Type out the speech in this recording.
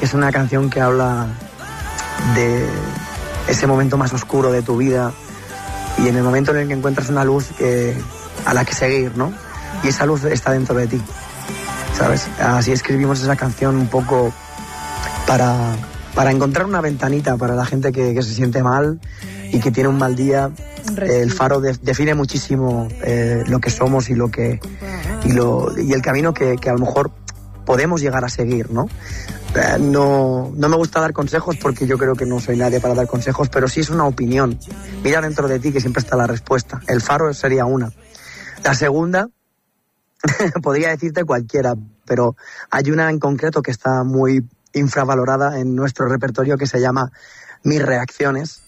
que es una canción que habla de ese momento más oscuro de tu vida y en el momento en el que encuentras una luz a la que seguir, ¿no? Y esa luz está dentro de ti, ¿sabes? Así escribimos esa canción un poco para encontrar una ventanita para la gente que se siente mal y que tiene un mal día. El Faro define muchísimo lo que somos y el camino que a lo mejor podemos llegar a seguir, ¿no? No me gusta dar consejos porque yo creo que no soy nadie para dar consejos, pero sí es una opinión. Mira dentro de ti que siempre está la respuesta. El Faro sería una. La segunda, podría decirte cualquiera, pero hay una en concreto que está muy infravalorada en nuestro repertorio que se llama Mis Reacciones,